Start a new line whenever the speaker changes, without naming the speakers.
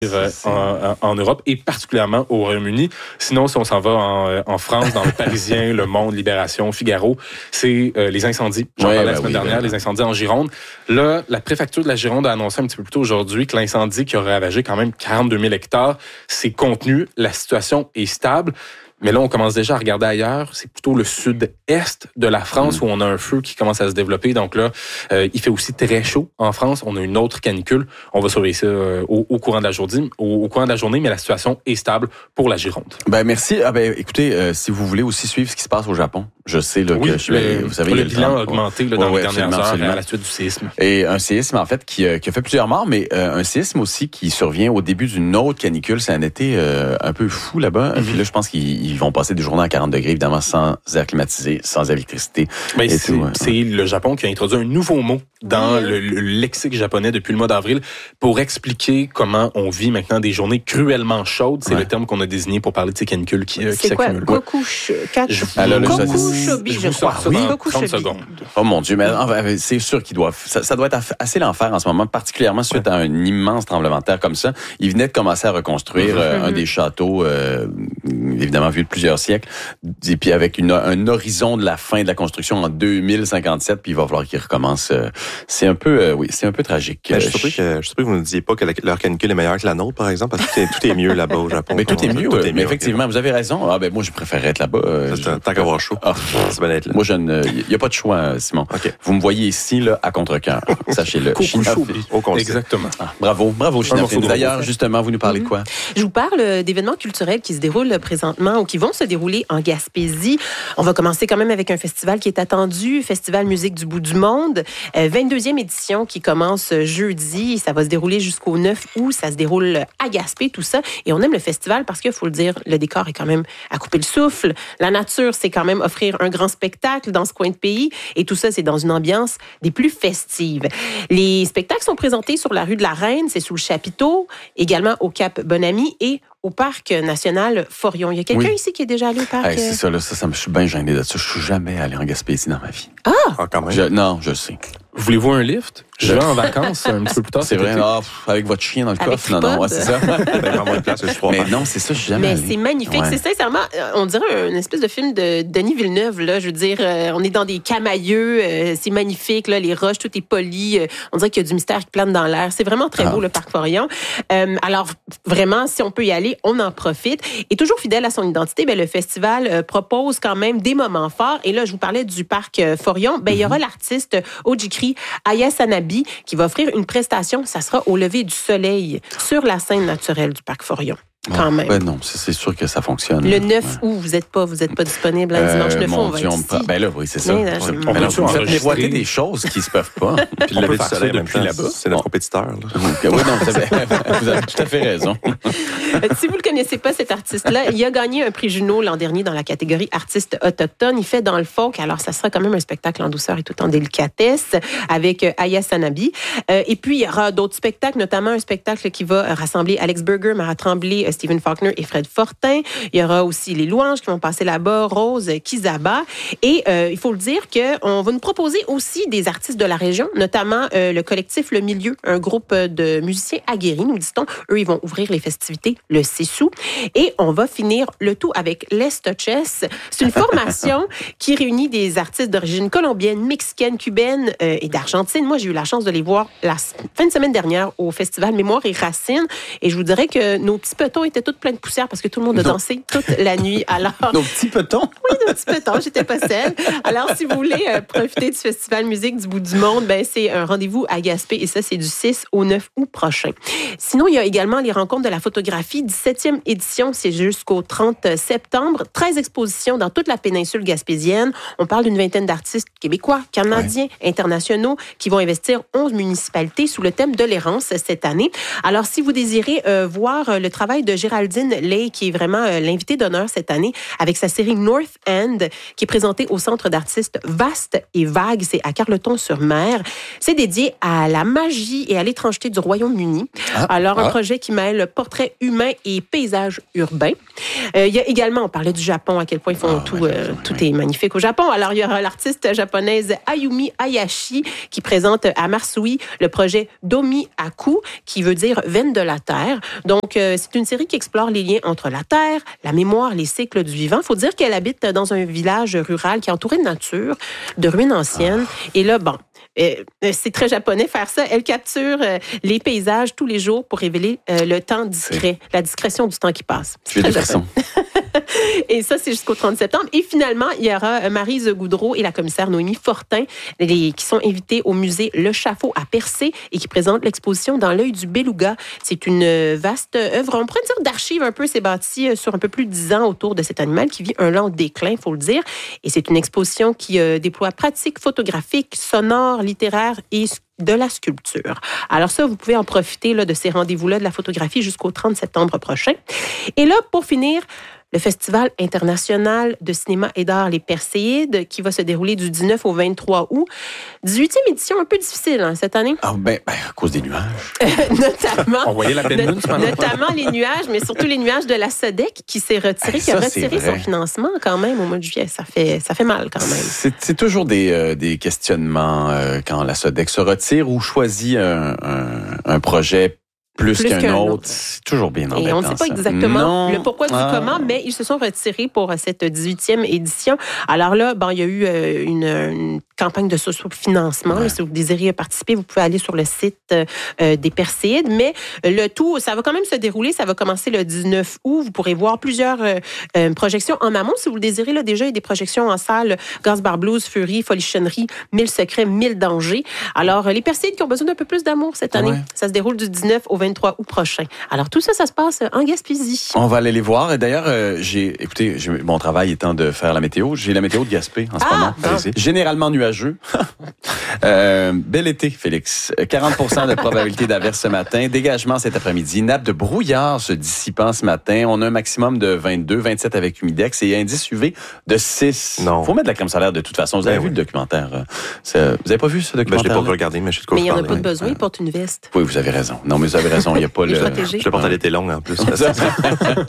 en Europe et particulièrement au Royaume-Uni. Sinon, si on s'en va en France, dans le Parisien, Le Monde, Libération, Figaro, c'est les incendies. J'en parlais la semaine dernière, les incendies en Gironde. Là, la préfecture de la Gironde a annoncé un petit peu plus tôt aujourd'hui que l'incendie qui aurait ravagé quand même 42 000 hectares, c'est contenu, la situation est stable. Mais là, on commence déjà à regarder ailleurs. C'est plutôt le sud-est de la France où on a un feu qui commence à se développer. Donc là, il fait aussi très chaud en France. On a une autre canicule. On va surveiller ça au courant de la journée, mais la situation est stable pour la Gironde.
Ben merci. Écoutez, si vous voulez aussi suivre ce qui se passe au Japon, je sais là, que vous savez,
le bilan a augmenté dans les dernières heures à la suite du séisme.
Et un séisme, en fait, qui a fait plusieurs morts, mais un séisme aussi qui survient au début d'une autre canicule. C'est un été un peu fou là-bas. Puis là, je pense qu'ils vont passer des journées à 40 degrés, évidemment, sans air climatisé, sans électricité.
Mais c'est le Japon qui a introduit un nouveau mot dans le lexique japonais depuis le mois d'avril pour expliquer comment on vit maintenant des journées cruellement chaudes. C'est le terme qu'on a désigné pour parler de ces canicules qui s'accumulent.
Kokushobi, je crois.
Oui, 30 secondes.
Oh mon Dieu, mais c'est sûr qu'ils doivent. Ça doit être assez l'enfer en ce moment, particulièrement suite à un immense tremblement de terre comme ça. Ils venaient de commencer à reconstruire un des châteaux, évidemment vieux de plusieurs siècles, et puis avec un horizon de la fin de la construction en 2057, puis il va falloir qu'ils recommencent. C'est un peu, c'est un peu tragique.
Je suis surpris que vous ne disiez pas que leur canicule est meilleure que la nôtre, par exemple, parce que tout est mieux là-bas au Japon.
Mais tout est mieux, mais effectivement, vous avez raison. Moi, je préférerais être là-bas.
Tant qu'avoir chaud. C'est bien être là.
Moi, il n'y a pas de choix, Simon. Okay. Vous me voyez ici, là, à contre-cœur. Sachez-le.
Exactement.
Bravo, Shinafine. D'ailleurs, justement, vous nous parlez de quoi?
Je vous parle d'événements culturels qui se déroulent présentement ou qui vont se dérouler en Gaspésie. On va commencer quand même avec un festival qui est attendu, Festival Musique du bout du monde. 22e édition qui commence jeudi. Ça va se dérouler jusqu'au 9 août. Ça se déroule à Gaspé, tout ça. Et on aime le festival parce qu'il faut le dire, le décor est quand même à couper le souffle. La nature, c'est quand même offrir un grand spectacle dans ce coin de pays. Et tout ça, c'est dans une ambiance des plus festives. Les spectacles sont présentés sur la rue de la Reine, c'est sous le chapiteau, également au Cap Bonami et au Parc national Forillon. Il y a quelqu'un ici qui est déjà allé au parc?
C'est ça, je suis bien gêné de ça. Je suis jamais allé en Gaspésie dans ma vie.
Quand même.
Je sais.
Voulez-vous un lift? Je vais en vacances un petit peu plus tard.
C'est vrai, avec votre chien dans le coffre. Non, c'est ça. Mais non, c'est ça, je suis jamais allé.
Mais c'est magnifique. C'est sincèrement, on dirait une espèce de film de Denis Villeneuve. Là. Je veux dire, on est dans des camailleux. C'est magnifique. Là, les roches, tout est poli. On dirait qu'il y a du mystère qui plane dans l'air. C'est vraiment très beau, le Parc Forillon. Alors, vraiment, si on peut y aller, on en profite. Et toujours fidèle à son identité, le festival propose quand même des moments forts. Et là, je vous parlais du Parc Forillon. Il y aura l'artiste Ojikri Aya Sanabi qui va offrir une prestation. Ça sera au lever du soleil sur la scène naturelle du Parc Forillon. Quand même.
Non, c'est sûr que ça fonctionne.
Le 9 août, vous êtes pas disponible un dimanche 9 août, on va être ici.
Oui, c'est ça. Vous faites miroiter des choses qui se peuvent pas.
Puis le lever du soleil depuis là-bas, c'est notre compétiteur.
Vous avez tout à fait raison.
Si vous le connaissez pas, cet artiste-là, il a gagné un prix Juno l'an dernier dans la catégorie artiste autochtone. Il fait dans le folk, alors ça sera quand même un spectacle en douceur et tout en délicatesse avec Aya Sanabi. Et puis, il y aura d'autres spectacles, notamment un spectacle qui va rassembler Alex Burger, Mara Tremblay, Stephen Faulkner et Fred Fortin. Il y aura aussi les Louanges qui vont passer là-bas, Rose Kizaba. Et il faut le dire qu'on va nous proposer aussi des artistes de la région, notamment le collectif Le Milieu, un groupe de musiciens aguerris, nous dit-on. Eux, ils vont ouvrir les festivités le 6 août. Et on va finir le tout avec Les Touches. C'est une formation qui réunit des artistes d'origine colombienne, mexicaine, cubaine et d'Argentine. Moi, j'ai eu la chance de les voir la fin de semaine dernière au festival Mémoire et Racines. Et je vous dirais que nos petits petons étaient toutes pleines de poussière parce que tout le monde a dansé toute la nuit. Alors,
nos petits petons?
Oui, nos petits petons. J'étais pas seule. Alors, si vous voulez profiter du Festival Musique du bout du monde, c'est un rendez-vous à Gaspé et ça, c'est du 6 au 9 août prochain. Sinon, il y a également les rencontres de la photographie, 17e édition, c'est jusqu'au 30 septembre. 13 expositions dans toute la péninsule gaspésienne. On parle d'une vingtaine d'artistes québécois, canadiens, internationaux qui vont investir 11 municipalités sous le thème de l'errance cette année. Alors, si vous désirez voir le travail de de Géraldine Lay, qui est vraiment l'invitée d'honneur cette année, avec sa série North End, qui est présentée au Centre d'artistes Vaste et Vague. C'est à Carleton-sur-Mer. C'est dédié à la magie et à l'étrangeté du Royaume-Uni. Un projet qui mêle portraits humains et paysages urbains. Il y a également, on parlait du Japon, à quel point ils font tout est magnifique au Japon. Alors, il y aura l'artiste japonaise Ayumi Hayashi qui présente à Marsui le projet Domi Aku, qui veut dire veine de la terre. Donc, c'est une série qui explore les liens entre la terre, la mémoire, les cycles du vivant. Il faut dire qu'elle habite dans un village rural qui est entouré de nature, de ruines anciennes. Et là, c'est très japonais faire ça. Elle capture les paysages tous les jours pour révéler le temps discret, la discrétion du temps qui passe.
C'est très japonais.
Et ça, c'est jusqu'au 30 septembre. Et finalement, il y aura Maryse Goudreau et la commissaire Noémie Fortin qui sont invités au musée Le Chafaud à Percé et qui présentent l'exposition Dans l'œil du beluga. C'est une vaste œuvre, on pourrait dire d'archives un peu. C'est bâti sur un peu plus de 10 ans autour de cet animal qui vit un lent déclin, il faut le dire. Et c'est une exposition qui déploie pratiques photographiques, sonores, littéraires et de la sculpture. Alors ça, vous pouvez en profiter de ces rendez-vous-là de la photographie jusqu'au 30 septembre prochain. Et là, pour finir, le Festival international de cinéma et d'art Les Perséides, qui va se dérouler du 19 au 23 août. 18e édition, un peu difficile cette année.
À cause des nuages.
Notamment.
On voyait la pleine lune ce matin.
Notamment les nuages, mais surtout les nuages de la SODEC qui s'est retiré, qui a retiré son financement quand même au mois de juillet. Ça fait mal quand même.
C'est toujours des questionnements quand la SODEC se retire ou choisit un projet plus qu'un autre. C'est toujours bien embêtant.
Et on ne sait pas exactement le pourquoi du comment, mais ils se sont retirés pour cette 18e édition. Alors là, il y a eu une campagne de socio-financement. Ouais. Si vous désirez participer, vous pouvez aller sur le site des Perséides. Mais le tout, ça va quand même se dérouler. Ça va commencer le 19 août. Vous pourrez voir plusieurs projections en amont. Si vous le désirez, là, déjà, il y a des projections en salle. Gasbar Blues, Fury, Folichonnerie, 1000 secrets, 1000 dangers. Alors, les Perséides qui ont besoin d'un peu plus d'amour cette année, ça se déroule du 19 au 23 août prochain. Alors, tout ça, ça se passe en Gaspésie.
On va aller les voir. Et d'ailleurs, mon travail étant de faire la météo, j'ai la météo de Gaspé en ce moment. Généralement nuageux. Bel été, Félix. 40% de probabilité d'averse ce matin. Dégagement cet après-midi. Nappe de brouillard se dissipant ce matin. On a un maximum de 22, 27 avec humidex et indice UV de 6.
Non.
Faut mettre de la crème solaire de toute façon. Vous avez vu le documentaire? Vous avez pas vu ce documentaire?
Je l'ai pas regardé, mais je sais de quoi vous
parlez. Mais il n'y en a pas de besoin, il porte une veste.
Oui, vous avez raison. Non, mais vous avez raison. Il n'y a pas le...
Je le porte à l'été long, en plus.